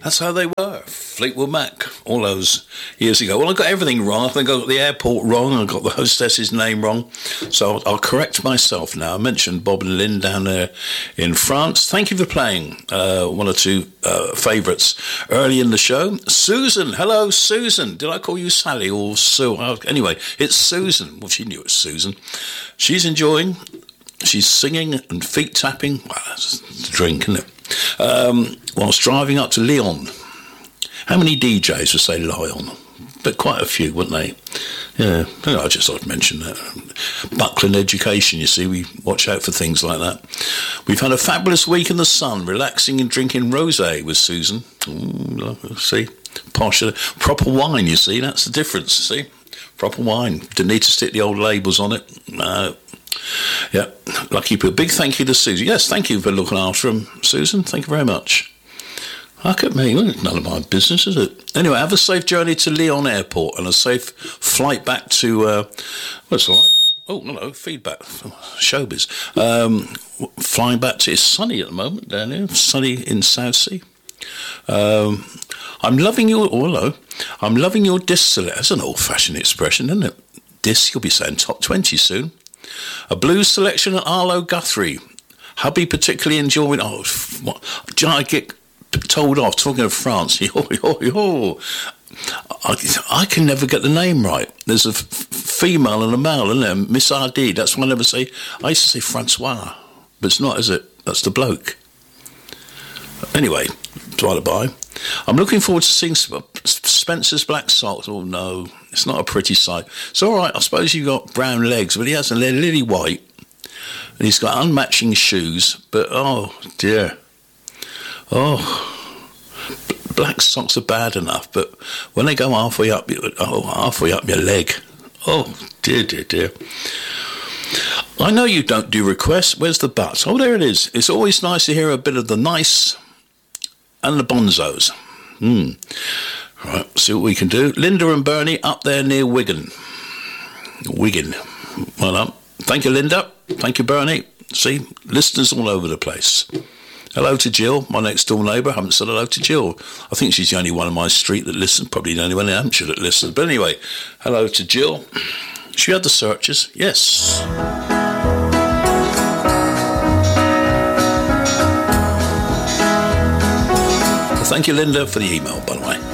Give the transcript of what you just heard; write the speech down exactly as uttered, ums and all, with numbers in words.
That's how they were. Fleetwood Mac, all those years ago. Well, I got everything wrong. I think I got the airport wrong. I got the hostess's name wrong. So I'll, I'll correct myself now. I mentioned Bob and Lynn down there in France. Thank you for playing uh, one or two uh, favourites early in the show. Susan. Hello, Susan. Did I call you Sally or Sue? Oh, anyway, it's Susan. Well, she knew it was Susan. She's enjoying. She's singing and feet tapping. Well, that's a drink, isn't it? Um, whilst driving up to Lyon. How many D Js would say Lyon? But quite a few, wouldn't they? Yeah, I just thought I'd mention that. Buckland education, you see, we watch out for things like that. We've had a fabulous week in the sun, relaxing and drinking rosé with Susan. Ooh, see, posh, proper wine, you see, that's the difference, see? Proper wine. Didn't need to stick the old labels on it. No. Yeah, lucky people. Big thank you to Susan. Yes, thank you for looking after him, Susan. Thank you very much. Look at me. Well, it's none of my business, is it? Anyway, have a safe journey to Lyon Airport and a safe flight back to... Uh, what's all right? Oh, hello, feedback. Showbiz. Um, flying back to... It's sunny at the moment down here. Sunny in Southsea. Um, I'm loving your... Oh, hello. I'm loving your disc select. That's an old-fashioned expression, isn't it? Disc, you'll be saying top twenty soon. A blues selection at Arlo Guthrie. Hubby particularly enjoying... Oh, what? Do you know, I get told off talking of France. Oh, oh, oh. I, I can never get the name right. There's a f- female and a male, isn't there? Miss R D. That's why I never say... I used to say Francois. But it's not, is it? That's the bloke. Anyway, by the by. I'm looking forward to seeing Spencer's Black Socks. Oh, no. It's not a pretty sight. It's all right. I suppose you've got brown legs, but he has a lily white. And he's got unmatching shoes. But, oh, dear. Oh, black socks are bad enough, but when they go halfway up, your, oh, halfway up your leg. Oh, dear, dear, dear. I know you don't do requests. Where's the but? Oh, there it is. It's always nice to hear a bit of the nice and the bonzos. Hmm. Right, see what we can do. Linda and Bernie up there near Wigan. Wigan. Well done. Thank you, Linda. Thank you, Bernie. See, listeners all over the place. Hello to Jill, my next door neighbour. I haven't said hello to Jill. I think she's the only one on my street that listens. Probably the only one in Hampshire that listens. But anyway, hello to Jill. She had the searches. Yes. Well, thank you, Linda, for the email, by the way.